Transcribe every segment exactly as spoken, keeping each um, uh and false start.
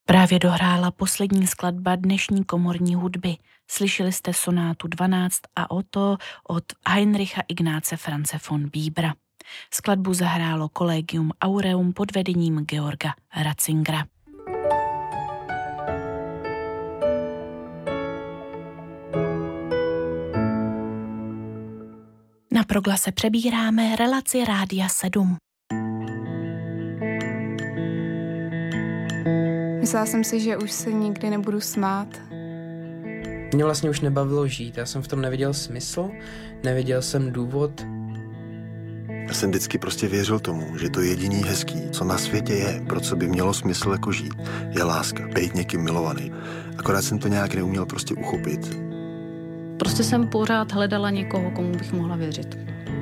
Právě dohrála poslední skladba dnešní komorní hudby. Slyšeli jste sonátu dvanáct a o to od Heinricha Ignáce Franze von Bibera. Skladbu zahrálo Collegium Aureum pod vedením Georga Ratzingera. Na Proglase přebíráme relaci Rádia sedm. Myslela jsem si, že už se nikdy nebudu smát. Mě vlastně už nebavilo žít, já jsem v tom neviděl smysl, neviděl jsem důvod. Já jsem vždycky prostě věřil tomu, že to jediný hezký, co na světě je, pro co by mělo smysl jako žít, je láska, být někým milovaný. Akorát jsem to nějak neuměl prostě uchopit. Prostě jsem pořád hledala někoho, komu bych mohla věřit.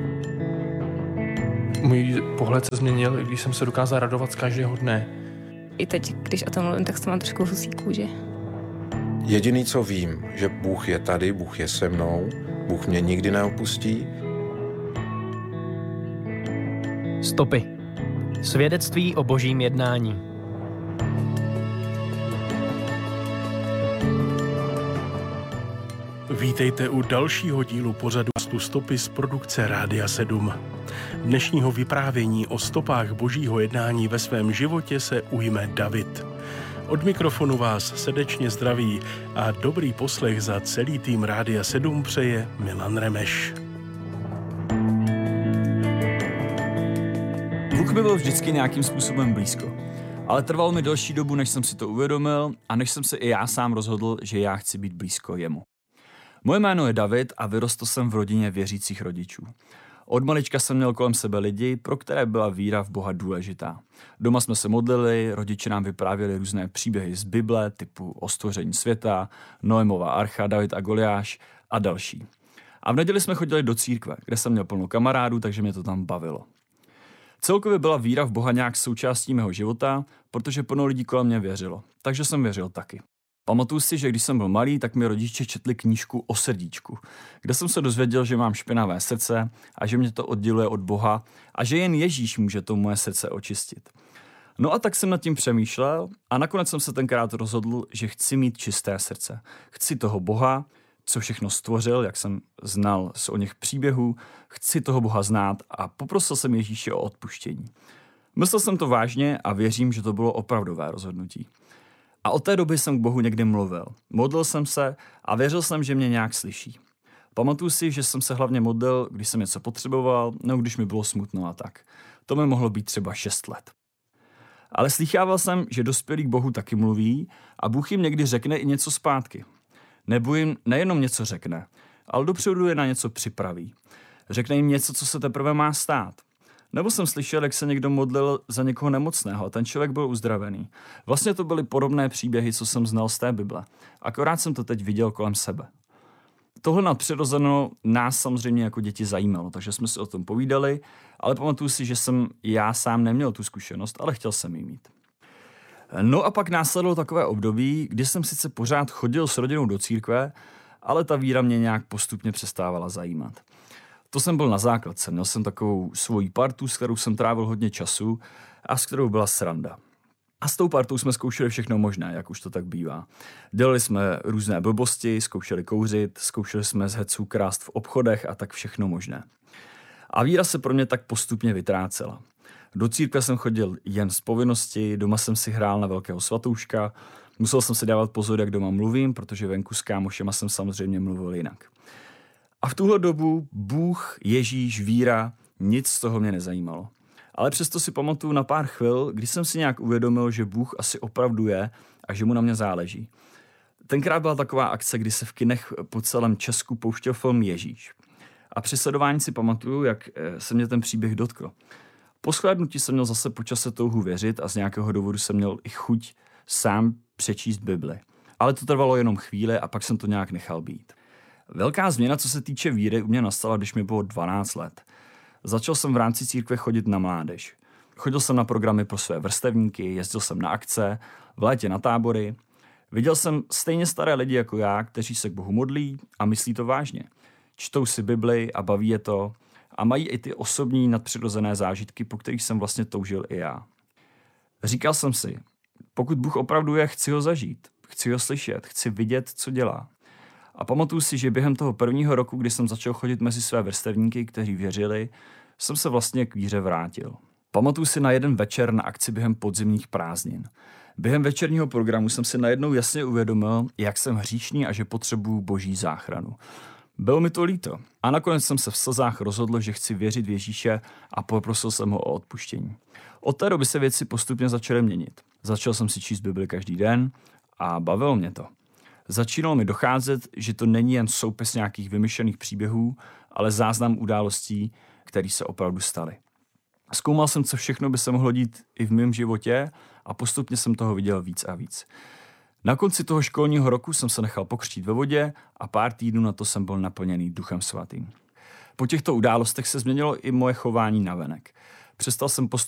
Můj pohled se změnil, i když jsem se dokázal radovat z každého dne. I teď, když o tom mluvím, tak se mám trošku husí kůži. Jediný, co vím, že Bůh je tady, Bůh je se mnou, Bůh mě nikdy neopustí. Stopy. Svědectví o božím jednání. Vítejte u dalšího dílu pořadu Stopy z produkce Rádia sedm. Dnešního vyprávění o stopách božího jednání ve svém životě se ujme David. Od mikrofonu vás srdečně zdraví a dobrý poslech za celý tým Rádia sedm přeje Milan Remeš. Bůh mi byl vždycky nějakým způsobem blízko, ale trvalo mi delší dobu, než jsem si to uvědomil a než jsem si i já sám rozhodl, že já chci být blízko jemu. Moje jméno je David a vyrostl jsem v rodině věřících rodičů. Od malička jsem měl kolem sebe lidi, pro které byla víra v Boha důležitá. Doma jsme se modlili, rodiče nám vyprávěli různé příběhy z Bible, typu o stvoření světa, Noemova archa, David a Goliáš a další. A v neděli jsme chodili do církve, kde jsem měl plno kamarádů, takže mě to tam bavilo. Celkově byla víra v Boha nějak součástí mého života, protože plno lidí kolem mě věřilo, takže jsem věřil taky. Pamatuju si, že když jsem byl malý, tak mi rodiče četli knížku o srdíčku, kde jsem se dozvěděl, že mám špinavé srdce a že mě to odděluje od Boha a že jen Ježíš může to moje srdce očistit. No a tak jsem nad tím přemýšlel a nakonec jsem se tenkrát rozhodl, že chci mít čisté srdce. Chci toho Boha, co všechno stvořil, jak jsem znal z o něch příběhů, chci toho Boha znát a poprosil jsem Ježíše o odpuštění. Myslel jsem to vážně a věřím, že to bylo opravdové rozhodnutí. A od té doby jsem k Bohu někdy mluvil. Modlil jsem se a věřil jsem, že mě nějak slyší. Pamatuju si, že jsem se hlavně modlil, když jsem něco potřeboval, nebo když mi bylo smutno a tak. To mi mohlo být třeba šest let. Ale slýchával jsem, že dospělí k Bohu taky mluví a Bůh jim někdy řekne i něco zpátky. Nebo jim nejenom něco řekne, ale dopředu je na něco připraví. Řekne jim něco, co se teprve má stát. Nebo jsem slyšel, jak se někdo modlil za někoho nemocného a ten člověk byl uzdravený. Vlastně to byly podobné příběhy, co jsem znal z té Bible. Akorát jsem to teď viděl kolem sebe. Tohle nadpřirozeno nás samozřejmě jako děti zajímalo, takže jsme si o tom povídali, ale pamatuju si, že jsem já sám neměl tu zkušenost, ale chtěl jsem ji mít. No a pak následovalo takové období, kdy jsem sice pořád chodil s rodinou do církve, ale ta víra mě nějak postupně přestávala zajímat. To jsem byl na základce, měl jsem takovou svoji partu, s kterou jsem trávil hodně času a s kterou byla sranda. A s tou partou jsme zkoušeli všechno možné, jak už to tak bývá. Dělali jsme různé blbosti, zkoušeli kouřit, zkoušeli jsme z heců krást v obchodech a tak všechno možné. A víra se pro mě tak postupně vytrácela. Do církve jsem chodil jen z povinnosti, doma jsem si hrál na velkého svatouška, musel jsem si dávat pozor, jak doma mluvím, protože venku s kámošema jsem samozřejmě mluvil jinak. A v tuhle dobu Bůh, Ježíš, víra, nic z toho mě nezajímalo. Ale přesto si pamatuju na pár chvil, kdy jsem si nějak uvědomil, že Bůh asi opravdu je a že mu na mě záleží. Tenkrát byla taková akce, kdy se v kinech po celém Česku pouštěl film Ježíš. A při sledování si pamatuju, jak se mě ten příběh dotkl. Po shlédnutí jsem měl zase po čase touhu věřit a z nějakého důvodu jsem měl i chuť sám přečíst Bibli. Ale to trvalo jenom chvíli a pak jsem to nějak nechal být. Velká změna, co se týče víry, u mě nastala, když mi bylo dvanáct let. Začal jsem v rámci církve chodit na mládež. Chodil jsem na programy pro své vrstevníky, jezdil jsem na akce, v létě na tábory. Viděl jsem stejně staré lidi jako já, kteří se k Bohu modlí a myslí to vážně. Čtou si Bibli a baví je to a mají i ty osobní nadpřirozené zážitky, po kterých jsem vlastně toužil i já. Říkal jsem si, Pokud Bůh opravdu je, chci ho zažít, chci ho slyšet, chci vidět, co dělá. A pamatuju si, že během toho prvního roku, kdy jsem začal chodit mezi své vrstevníky, kteří věřili, jsem se vlastně k víře vrátil. Pamatuju si na jeden večer na akci během podzimních prázdnin. Během večerního programu jsem si najednou jasně uvědomil, jak jsem hříšný a že potřebuju Boží záchranu. Bylo mi to líto. A nakonec jsem se v slzách rozhodl, že chci věřit v Ježíše a poprosil jsem ho o odpuštění. Od té doby se věci postupně začaly měnit. Začal jsem si číst Bibli každý den a bavilo mě to. Začínalo mi docházet, že to není jen soupis nějakých vymyšlených příběhů, ale záznam událostí, které se opravdu staly. Zkoumal jsem, co všechno by se mohlo dít i v mém životě a postupně jsem toho viděl víc a víc. Na konci toho školního roku jsem se nechal pokřtít ve vodě a pár týdnů na to jsem byl naplněný Duchem svatým. Po těchto událostech se změnilo i moje chování navenek. Přestal jsem postupně